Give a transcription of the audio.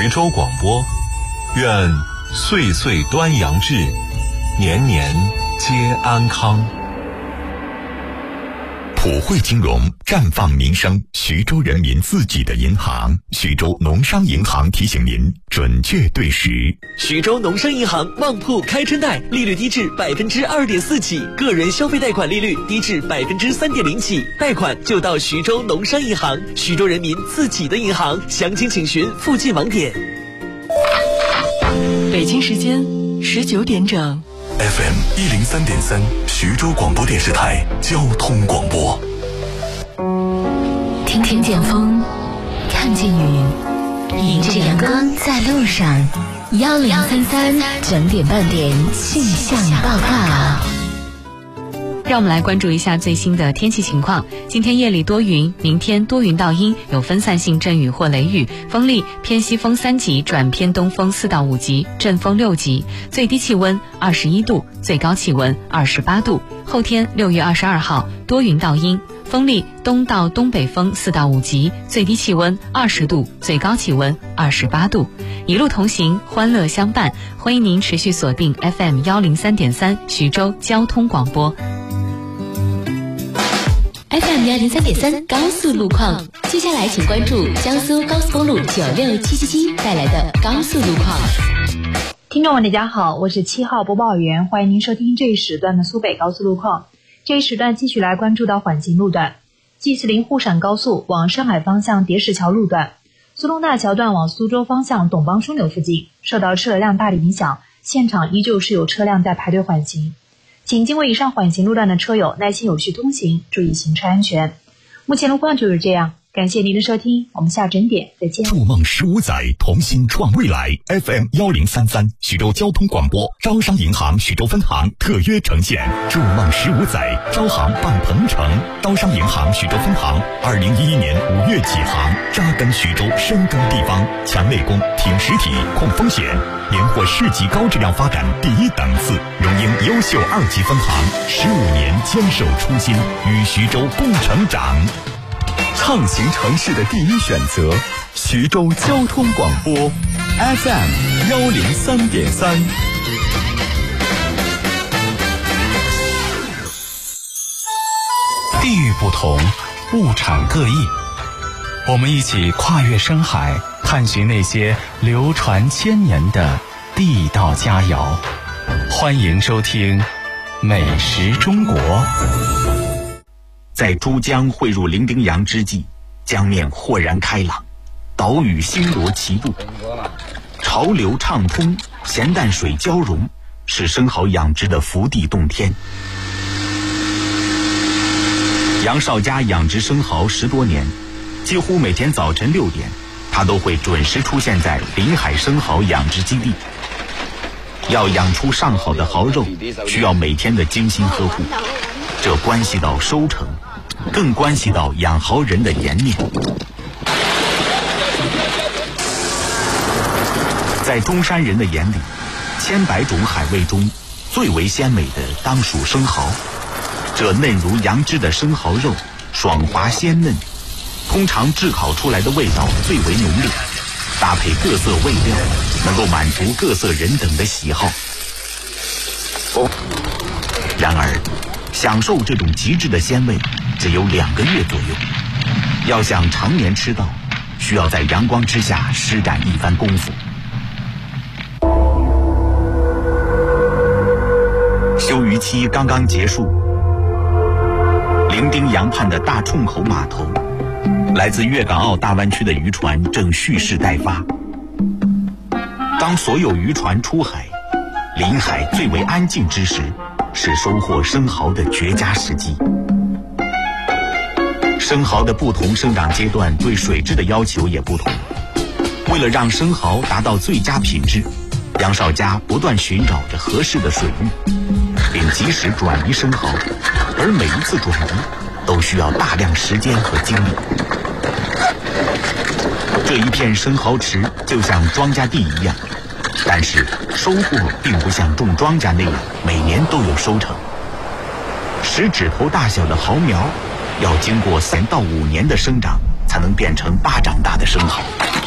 徐州广播，愿岁岁端阳至，年年皆安康。 普惠金融，绽放民生，徐州人民自己的银行。徐州农商银行提醒您，准确对时。 徐州农商银行旺铺开春贷，利率低至2.4%起，个人消费贷款利率低至3.0%起，贷款就到徐州农商银行，徐州人民自己的银行。详情请询附近网点。 北京时间19点整。 FM 103.3，徐州广播电视台交通广播。 听见风，看见雨，迎着阳光在路上。1033整点半点气象报告。 让我们来关注一下最新的天气情况。今天夜里多云，明天多云到阴，有分散性阵雨或雷雨，风力偏西风3级转偏东风4到5级，阵风6级，最低气温21度，最高气温28度。后天6月22号多云到阴，风力东到东北风4到5级，最低气温20度，最高气温28度。一路同行，欢乐相伴，欢迎您持续锁定 FM 103.3徐州交通广播。 FM 103.3高速路况，接下来请关注江苏高速公路96777带来的高速路况。 听众们大家好，我是7号播报员，欢迎您收听这一时段的苏北高速路况。这一时段继续来关注到缓行路段，G40沪陕高速往上海方向叠石桥路段，苏东大桥段往苏州方向董邦枢纽附近，受到车流量大的影响，现场依旧是有车辆在排队缓行。请经过以上缓行路段的车友耐心有序通行，注意行车安全。目前路况就是这样，感谢您的收听，我们下整点再见。 筑梦15载，同心创未来。FM 1033徐州交通广播，招商银行徐州分行特约呈现。筑梦15载，招行办鹏程。招商银行徐州分行2011年5月起航，扎根徐州，深耕地方，强内功，挺实体，控风险，连获市级高质量发展第1档次，荣膺优秀2级分行，15年坚守初心，与徐州共成长。 畅行城市的第一选择，徐州交通广播 FM 103.3。 地域不同，物产各异，我们一起跨越深海，探寻那些流传千年的地道佳肴。欢迎收听《美食中国》。 在珠江汇入伶仃洋之际，江面豁然开朗，岛屿星罗棋布，潮流畅通，咸淡水交融，使生蚝养殖的福地洞天。杨少家养殖生蚝10多年，几乎每天早晨6点，他都会准时出现在临海生蚝养殖基地。要养出上好的蚝肉，需要每天的精心呵护，这关系到收成，更关系到养蚝人的颜面。在中山人的眼里，千百种海味中最为鲜美的当属生蚝。这嫩如羊脂的生蚝肉，爽滑鲜嫩，通常炙烤出来的味道最为浓烈，搭配各色味料，能够满足各色人等的喜好。然而，享受这种极致的鲜味只有2个月左右，要想常年吃到，需要在阳光之下施展一番功夫。休渔期刚刚结束，伶仃洋畔的大冲口码头，来自粤港澳大湾区的渔船正蓄势待发。当所有渔船出海，临海最为安静之时，是收获生蚝的绝佳时机。生蚝的不同生长阶段对水质的要求也不同，为了让生蚝达到最佳品质，杨少家不断寻找着合适的水域，并及时转移生蚝，而每一次转移都需要大量时间和精力。这一片生蚝池就像庄稼地一样，但是收获并不像种庄稼那样每年都有收成。10指头大小的蚝苗，要经过3到5年的生长，才能变成巴掌大的生蚝。